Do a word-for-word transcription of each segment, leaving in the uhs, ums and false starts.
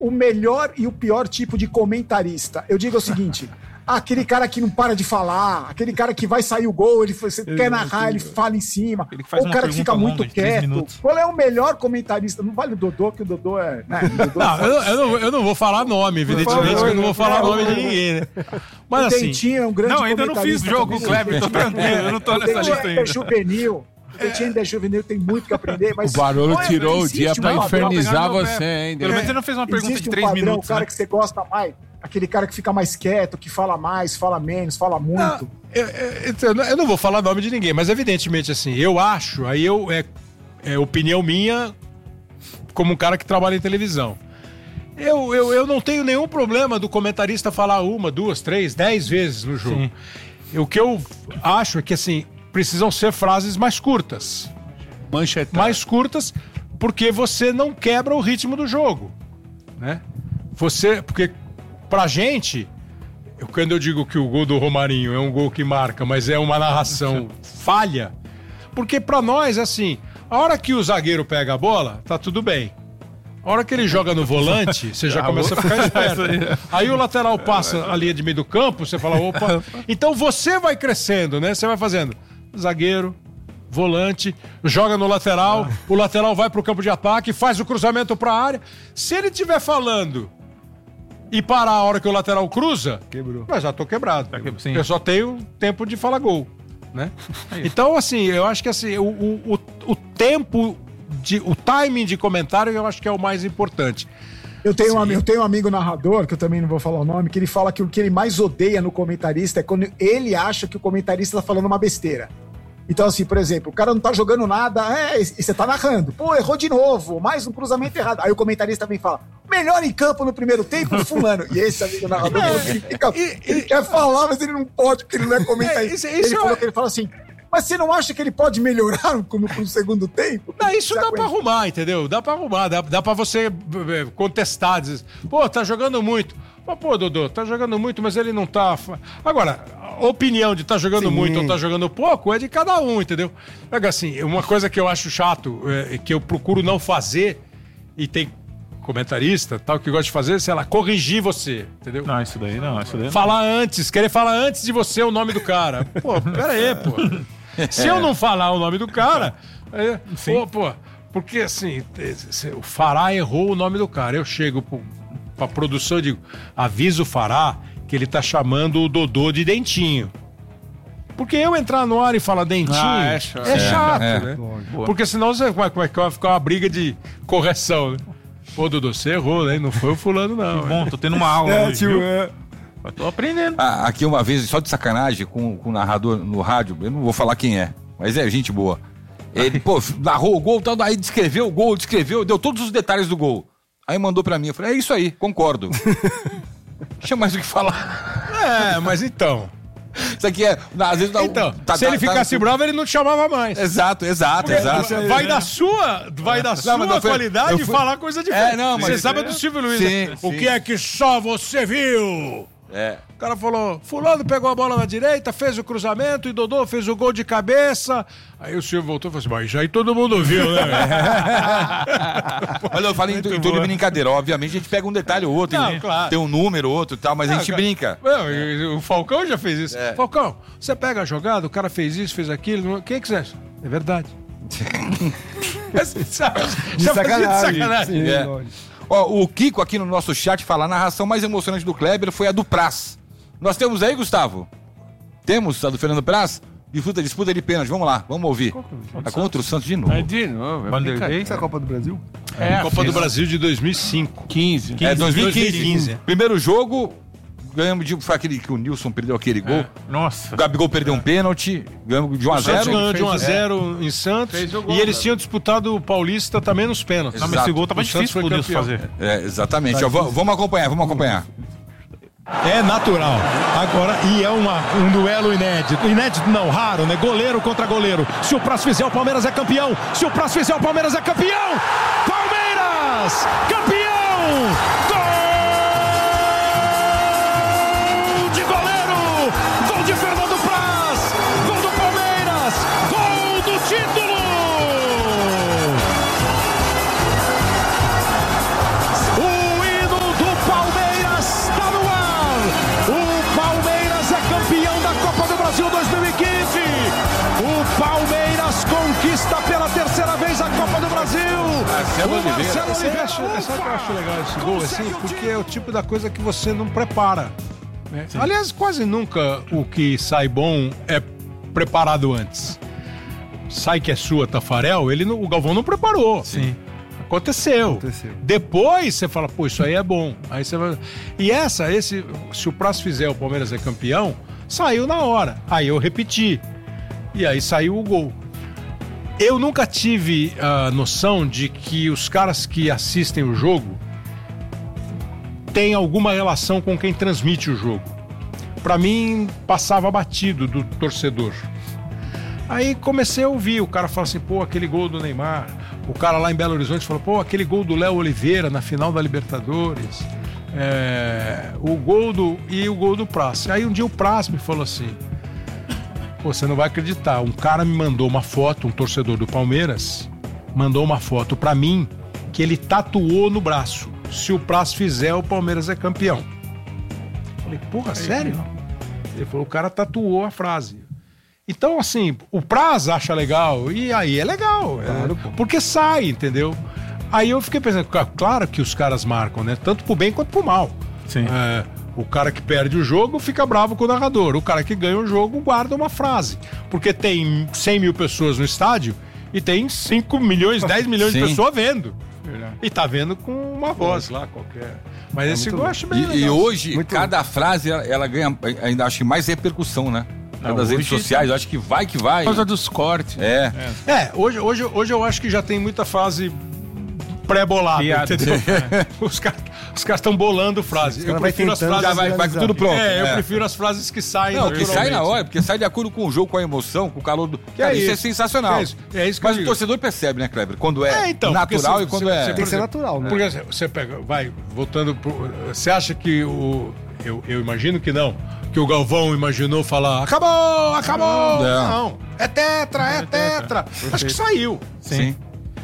o melhor e o pior tipo de comentarista. Eu digo o seguinte... Aquele cara que não para de falar, aquele cara que vai sair o gol, ele você quer narrar, ele fala em cima, ou o cara que fica muito quieto. Qual é o melhor comentarista? Não vale o Dodô, que o Dodô é... Né, o Dodô não, eu, eu, não, eu não vou falar nome, evidentemente, que eu não vou falar é, nome de ninguém, né? Mas o assim... Dentinho é um grande não, ainda não fiz jogo com o Kleber, tô tranquilo, eu não tô nessa lista ainda. É juvenil. O Dentinho ainda é juvenil, tem muito que aprender, mas... O Barolo é, tirou o dia pra infernizar você, hein? Pelo menos você não fez uma pergunta de três minutos, o cara que você gosta mais... Aquele cara que fica mais quieto, que fala mais, fala menos, fala muito. Não, eu, eu, eu não vou falar nome de ninguém, mas evidentemente assim, eu acho, aí eu é, é opinião minha como um cara que trabalha em televisão. Eu, eu, eu não tenho nenhum problema do comentarista falar uma, duas, três, dez vezes no jogo. Sim. O que eu acho é que assim, precisam ser frases mais curtas. Manchetada. Mais curtas, porque você não quebra o ritmo do jogo, né? Você, porque pra gente, eu, quando eu digo que o gol do Romarinho é um gol que marca, mas é uma narração falha, porque pra nós, assim, a hora que o zagueiro pega a bola, tá tudo bem. A hora que ele joga no volante, você já começa a ficar esperto. Aí o lateral passa a linha de meio do campo, você fala, opa. Então você vai crescendo, né? Você vai fazendo zagueiro, volante, joga no lateral, o lateral vai pro campo de ataque, faz o cruzamento pra área. Se ele estiver falando e parar a hora que o lateral cruza, quebrou. Mas já tô quebrado. Tá que... Eu só tenho tempo de falar gol, né? É então, assim, eu acho que assim, o, o, o tempo, de, o timing de comentário eu acho que é o mais importante. Eu tenho, um, eu tenho um amigo narrador, que eu também não vou falar o nome, que ele fala que o que ele mais odeia no comentarista é quando ele acha que o comentarista tá falando uma besteira. Então, assim, por exemplo, o cara não tá jogando nada, é, e você tá narrando. Pô, errou de novo, mais um cruzamento errado. Aí o comentarista vem e fala, melhor em campo no primeiro tempo, fulano. E esse amigo narrador, é, ele, fica, e, ele e, quer falar, mas ele não pode, porque ele não é comentarista. É, isso, isso ele, é... falou que ele fala assim, mas você não acha que ele pode melhorar no, no segundo tempo? Não, isso dá pra arrumar, entendeu? Dá pra arrumar, dá, dá pra você contestar, dizer, pô, tá jogando muito. Pô, pô, Dodô, tá jogando muito, mas ele não tá... Agora, a opinião de tá jogando Sim. muito ou tá jogando pouco é de cada um, entendeu? Assim, uma coisa que eu acho chato, é, que eu procuro não fazer, e tem comentarista tal que gosta de fazer, sei lá, corrigir você, entendeu? Não, isso daí não, isso daí não. Falar antes, querer falar antes de você o nome do cara. Pô, pera aí, pô. Se eu não falar o nome do cara, é, pô, pô, porque assim, o Fará errou o nome do cara. Eu chego pro, pra produção e digo, avisa o Fará que ele tá chamando o Dodô de Dentinho. Porque eu entrar no ar e falar Dentinho ah, é chato, é chato é, né? É. Porque senão você vai, vai ficar uma briga de correção, né? Pô, Dodô, você errou, né? Não foi o fulano, não. Que bom, tô tendo uma aula é, hoje, tio, viu? É. Eu tô aprendendo. Ah, aqui uma vez, só de sacanagem, com, com o narrador no rádio, eu não vou falar quem é, mas é gente boa. Ele, pô, narrou o gol, tal, aí descreveu o gol, descreveu, deu todos os detalhes do gol. Aí mandou pra mim, eu falei, é isso aí, concordo. Tinha mais o que falar. É, mas então... Isso aqui é... Às vezes, então, tá, se tá, ele ficasse tá, bravo, ele não te chamava mais. Exato, exato, Porque exato. Vai da sua, vai da sua não, qualidade de fui... falar coisa diferente. É, não, mas você sabe é... do Silvio Luiz. Sim, né? O sim. que é que só você viu? É. O cara falou, fulano pegou a bola na direita, fez o cruzamento e Dodô fez o gol de cabeça. Aí o Silvio voltou e falou assim, mas aí todo mundo viu, né? Olha, eu falei em tudo de brincadeira. Obviamente a gente pega um detalhe ou outro, não, claro. Tem um número ou outro e tal, mas não, a gente cara, brinca. Não, o Falcão já fez isso. É. Falcão, você pega a jogada, o cara fez isso, fez aquilo, o que que você acha? É verdade. de sacanagem. De sacanagem. É. Ó, o Kiko aqui no nosso chat fala, a narração mais emocionante do Kleber foi a do Praz. Nós temos aí, Gustavo? Temos a do Fernando Praz? Disputa, disputa de pênalti, vamos lá, vamos ouvir. É contra o Santos de novo. É de novo. É Essa é a Copa do Brasil? É, a Copa do Brasil de dois mil e cinco. quinze. É, dois mil e quinze. Primeiro jogo, ganhamos de... Foi aquele que o Nilson perdeu aquele gol. É. Nossa. O Gabigol perdeu um pênalti, ganhamos de um a zero. O Santos ganhou de um a zero é. em Santos. Gol, e eles tinham disputado o Paulista também nos pênaltis. Não, mas esse gol tava difícil pro Nilson fazer. É, exatamente. Ó, vamos acompanhar, vamos acompanhar. É natural. Agora, e é uma, um duelo inédito. Inédito não, raro, né? Goleiro contra goleiro. Se o Praz fizer, o Palmeiras é campeão. Se o Praz fizer, o Palmeiras é campeão. Palmeiras! Campeão! Gol! De goleiro! Gol de Fernando Praz! Gol do Palmeiras! Gol do título! O hino Marcelo Oliveira. Sabe o que eu acho legal esse gol, assim? Porque é o tipo da coisa que você não prepara. Né? Aliás, quase nunca o que sai bom é preparado antes. Sai que é sua, Tafarel, ele não, o Galvão não preparou. Sim. Aconteceu. Aconteceu. Depois você fala, pô, isso aí é bom. Aí você vai... E essa, esse, se o Praz fizer o Palmeiras é campeão, saiu na hora. Aí eu repeti. E aí saiu o gol. Eu nunca tive a noção de que os caras que assistem o jogo têm alguma relação com quem transmite o jogo. Pra mim, passava batido do torcedor. Aí comecei a ouvir, o cara fala assim, pô, aquele gol do Neymar. O cara lá em Belo Horizonte falou, pô, aquele gol do Léo Oliveira na final da Libertadores. É, o gol do... E o gol do Praz. Aí um dia o Praz me falou assim, pô, você não vai acreditar, um cara me mandou uma foto, um torcedor do Palmeiras, mandou uma foto pra mim que ele tatuou no braço. Se o Praz fizer, o Palmeiras é campeão. Falei, porra, sério? Ele falou, o cara tatuou a frase. Então, assim, o Praz acha legal, e aí é legal, claro, é, porque sai, entendeu? Aí eu fiquei pensando, claro que os caras marcam, né? Tanto pro bem quanto pro mal. Sim. É, o cara que perde o jogo fica bravo com o narrador, o cara que ganha o jogo guarda uma frase, porque tem cem mil pessoas no estádio e tem cinco milhões, dez milhões Sim. de pessoas vendo. Verdade. E tá vendo com uma voz lá qualquer. Mas É esse muito gol eu acho bem E, legal. e hoje, Muito cada frase, ela, ela ganha, ainda acho que mais repercussão, né? Não, das redes hoje sociais, eu acho que vai que vai. Por causa dos cortes. É. É, hoje, hoje, hoje eu acho que já tem muita frase pré-bolada, Piada. entendeu? Os caras os caras estão bolando frase. Eu cara vai prefiro as tentando, frases... Já vai, vai com tudo pronto. É, eu É. prefiro as frases que saem Não, que sai na naturalmente. hora, porque sai de acordo com o jogo, com a emoção, com o calor do. Que Cara, é isso é isso, sensacional. que é isso, é isso que Mas eu o digo. torcedor percebe, né, Kleber? Quando é, É, então, natural porque e quando você- é. você- Tem que ser natural, né? Porque assim, você pega, vai, voltando pro... Você acha que o... Eu, eu imagino que não. Que o Galvão imaginou falar acabou, acabou. Não. Não. É tetra, é tetra. Acho que saiu. Sim.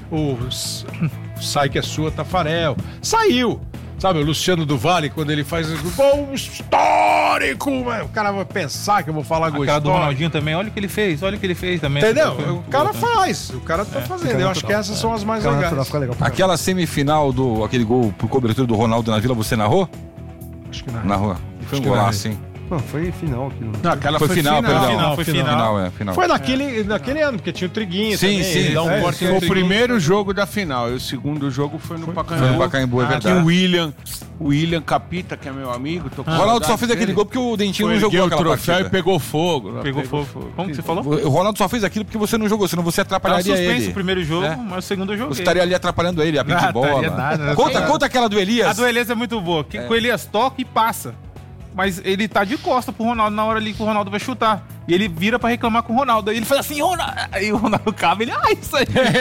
O s- sai que é sua, Tafarel. Saiu. Sabe, o Luciano do Vale, quando ele faz o gol histórico, mas o cara vai pensar que eu vou falar gol Aquela do histórico. Ronaldinho também, olha o que ele fez, olha o que ele fez também. Entendeu? Foi- O cara foi- faz, o cara tá fazendo. Eu acho que essas são as mais Fica natural, legais. fica legal. pra caramba. Aquela semifinal do aquele gol por cobertura do Ronaldo na Vila, você narrou? Acho que não. Narrou. Foi um que golaço, hein? Não, foi final aquilo. Não, aquela Foi final, perdão. Final, foi Final, final. Final, é, final. Foi naquele, naquele ano, porque tinha o Triguinho Sim, também. sim. ele dá um É, corte sim. no Foi o Triguinho. primeiro jogo da final. E o segundo jogo foi no Pacaembu. Foi no Pacaembu, é Aqui verdade. o William, o William Capita, que é meu amigo. O Ronaldo só fez aquele gol porque o Dentinho não jogou o aquela troféu partida. e pegou fogo. Pegou fogo. Como que você falou? O Ronaldo só fez aquilo porque você não jogou, senão você Tava atrapalharia suspenso ele. o primeiro jogo, É. mas o segundo eu joguei. Você estaria ali atrapalhando ele, a pente Ah, bola. estaria nada. Conta, conta aquela do Elias. A do Elias é muito boa. Que o Elias toca e passa. Mas ele tá de costa pro Ronaldo na hora ali que o Ronaldo vai chutar. E ele vira pra reclamar com o Ronaldo. Aí ele faz assim, Ronaldo. Aí o Ronaldo cabe, ele, ah, isso aí.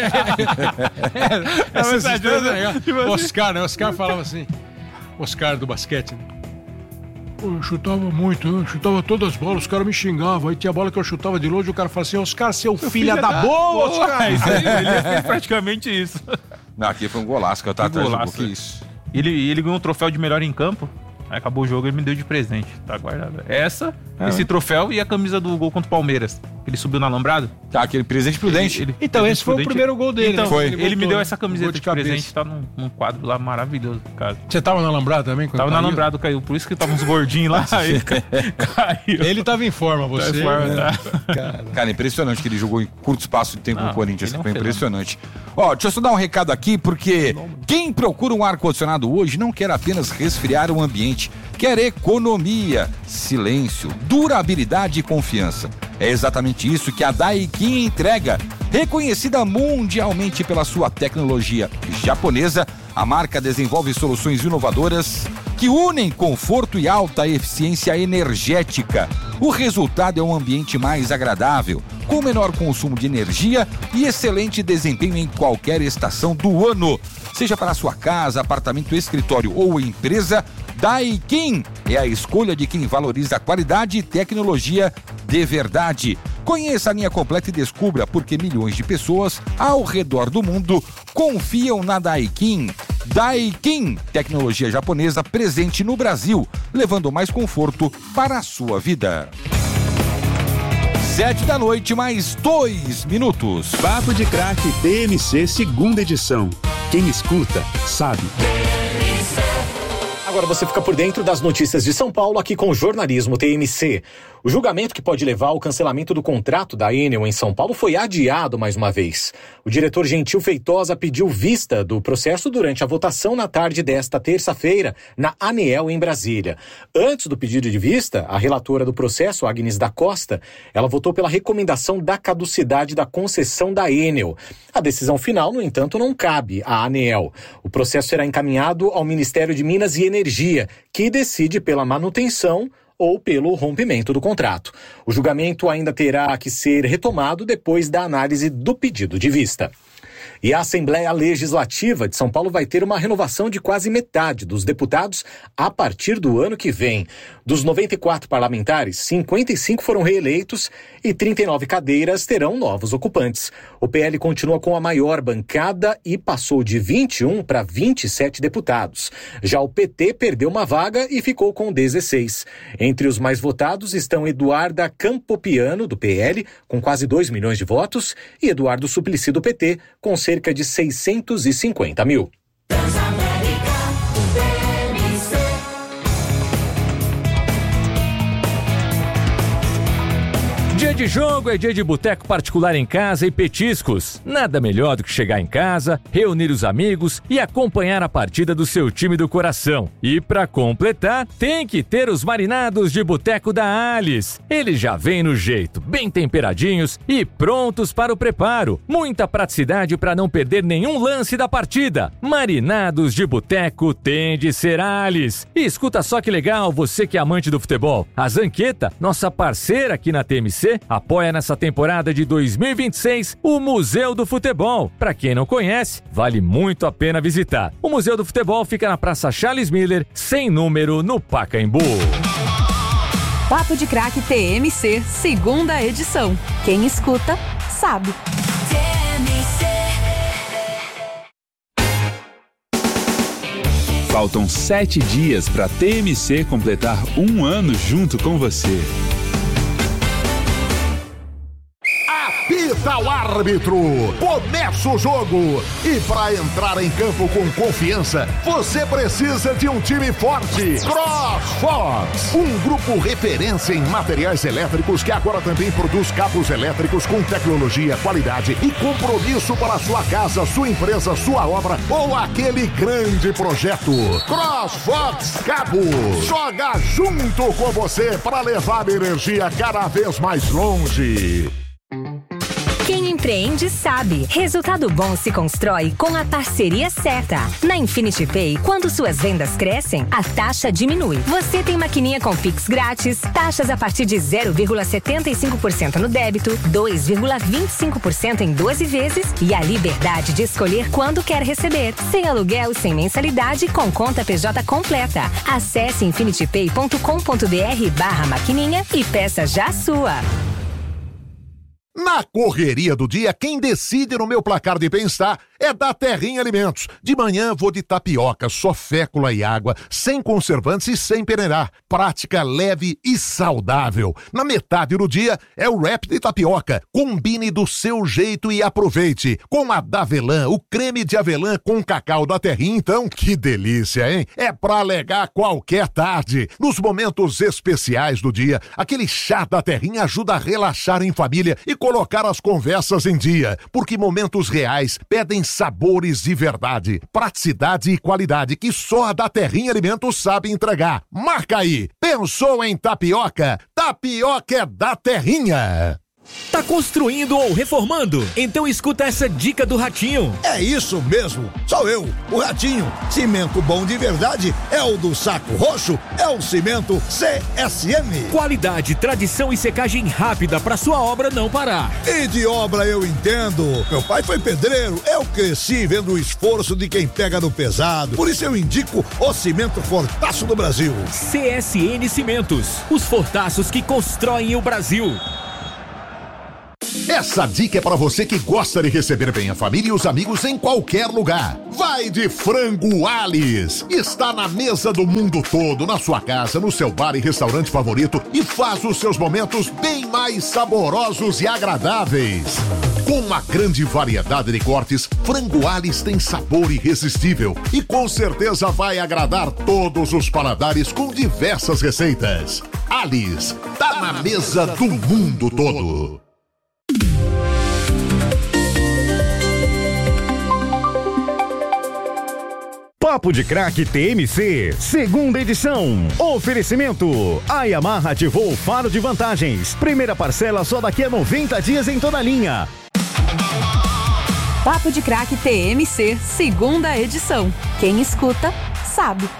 É, Essas mas, histórias né? é legal. Tipo assim. Oscar, né? Oscar falava assim. Oscar do basquete, né? Pô, eu chutava muito, eu chutava todas as bolas, os caras me xingavam. Aí tinha bola que eu chutava de longe, o cara falava assim, Oscar, seu filho da boa, Oscar. É, isso aí, ele fez praticamente isso. Não, aqui foi um golaço que eu tava Que atrás do golaço, gol. Que é. isso. Ele, ele ganhou um troféu de melhor em campo. Aí acabou o jogo, ele me deu de presente. Tá guardado. Essa, esse troféu e a camisa do gol contra o Palmeiras. Ele subiu na alambrado. Tá, aquele presente prudente. Ele- Então, presente esse foi o prudente. primeiro gol dele. Então, né? Foi. Ele, me botou, deu né? essa Gol camiseta de de, cabeça. presente, tá num, num quadro lá maravilhoso, cara. Você tava no alambrado também? quando Tava no caiu? alambrado, caiu. Por isso que tava uns gordinhos lá. Aí ca- caiu. Ele tava em forma, você. Tá em forma, né? tá? Cara, impressionante que ele jogou em curto espaço de tempo Não, no Corinthians. ele é um Foi fenômeno. impressionante. Ó, deixa eu só dar um recado aqui, porque quem procura um ar-condicionado hoje não quer apenas resfriar o ambiente, quer economia, silêncio, durabilidade e confiança. É exatamente isso que a Daikin entrega. Reconhecida mundialmente pela sua tecnologia japonesa, a marca desenvolve soluções inovadoras que unem conforto e alta eficiência energética. O resultado é um ambiente mais agradável, com menor consumo de energia e excelente desempenho em qualquer estação do ano. Seja para sua casa, apartamento, escritório ou empresa, Daikin é a escolha de quem valoriza a qualidade e tecnologia de verdade. Conheça a linha completa e descubra por que milhões de pessoas ao redor do mundo confiam na Daikin. Daikin, tecnologia japonesa presente no Brasil, levando mais conforto para a sua vida. Sete da noite, mais dois minutos. Papo de Craque T M C, segunda edição. Quem escuta, sabe. Agora você fica por dentro das notícias de São Paulo aqui com o Jornalismo T M C. O julgamento que pode levar ao cancelamento do contrato da Enel em São Paulo foi adiado mais uma vez. O diretor Gentil Feitosa pediu vista do processo durante a votação na tarde desta terça-feira na ANEEL em Brasília. Antes do pedido de vista, a relatora do processo, Agnes da Costa, ela votou pela recomendação da caducidade da concessão da Enel. A decisão final, no entanto, não cabe à ANEEL. O processo será encaminhado ao Ministério de Minas e Energia, que decide pela manutenção ou pelo rompimento do contrato. O julgamento ainda terá que ser retomado depois da análise do pedido de vista. E a Assembleia Legislativa de São Paulo vai ter uma renovação de quase metade dos deputados a partir do ano que vem. Dos noventa e quatro parlamentares, cinquenta e cinco foram reeleitos e trinta e nove cadeiras terão novos ocupantes. O P L continua com a maior bancada e passou de vinte e um para vinte e sete deputados. Já o P T perdeu uma vaga e ficou com dezesseis. Entre os mais votados estão Eduarda Campopiano, do P L, com quase dois milhões de votos, e Eduardo Suplicy, do P T, com cerca de seiscentos e cinquenta mil. Dia de jogo é dia de boteco particular em casa e petiscos. Nada melhor do que chegar em casa, reunir os amigos e acompanhar a partida do seu time do coração. E para completar, tem que ter os marinados de boteco da Alice. Eles já vêm no jeito, bem temperadinhos e prontos para o preparo. Muita praticidade para não perder nenhum lance da partida. Marinados de boteco tem de ser Alice. E escuta só que legal, você que é amante do futebol. A Zanqueta, nossa parceira aqui na T M C, apoia nessa temporada de dois mil e vinte e seis o Museu do Futebol. Para quem não conhece, vale muito a pena visitar. O Museu do Futebol fica na Praça Charles Miller, sem número, no Pacaembu. Papo de Craque T M C, segunda edição. Quem escuta, sabe. T M C. Faltam sete dias para T M C completar um ano junto com você. Apita o árbitro, começa o jogo e para entrar em campo com confiança, você precisa de um time forte. CrossFox, um grupo referência em materiais elétricos que agora também produz cabos elétricos com tecnologia, qualidade e compromisso para sua casa, sua empresa, sua obra ou aquele grande projeto. CrossFox Cabos, joga junto com você para levar a energia cada vez mais longe. Quem empreende sabe. Resultado bom se constrói com a parceria certa. Na Infinity Pay, quando suas vendas crescem, a taxa diminui. Você tem maquininha com Pix grátis, taxas a partir de zero vírgula setenta e cinco por cento no débito, dois vírgula vinte e cinco por cento em doze vezes e a liberdade de escolher quando quer receber. Sem aluguel e sem mensalidade, com conta P J completa. Acesse infinitypay ponto com ponto br barra maquininha e peça já a sua. Na correria do dia, quem decide no meu placar de bem-estar é da Terrinha Alimentos. De manhã vou de tapioca, só fécula e água, sem conservantes e sem peneirar. Prática, leve e saudável. Na metade do dia é o wrap de tapioca. Combine do seu jeito e aproveite. Com a Davelã, o creme de avelã com cacau da Terrinha, então, que delícia, hein? É pra alegar qualquer tarde. Nos momentos especiais do dia, aquele chá da Terrinha ajuda a relaxar em família e colocar as conversas em dia, porque momentos reais pedem sabores de verdade, praticidade e qualidade que só a da Terrinha Alimentos sabe entregar. Marca aí! Pensou em tapioca? Tapioca é da Terrinha! Tá construindo ou reformando? Então escuta essa dica do Ratinho. É isso mesmo, sou eu, o Ratinho. Cimento bom de verdade é o do Saco Roxo, é o cimento C S M. Qualidade, tradição e secagem rápida para sua obra não parar. E de obra eu entendo. Meu pai foi pedreiro, eu cresci vendo o esforço de quem pega no pesado. Por isso eu indico o cimento Fortaço do Brasil. C S N Cimentos, os fortaços que constroem o Brasil. Essa dica é para você que gosta de receber bem a família e os amigos em qualquer lugar. Vai de Frango Alice. Está na mesa do mundo todo, na sua casa, no seu bar e restaurante favorito e faz os seus momentos bem mais saborosos e agradáveis. Com uma grande variedade de cortes, frango Alice tem sabor irresistível e com certeza vai agradar todos os paladares com diversas receitas. Alice, tá na mesa do mundo todo. Papo de Craque T M C, segunda edição. Oferecimento: a Yamaha ativou o faro de vantagens. Primeira parcela só daqui a noventa dias em toda a linha. Papo de Craque T M C, segunda edição. Quem escuta, sabe.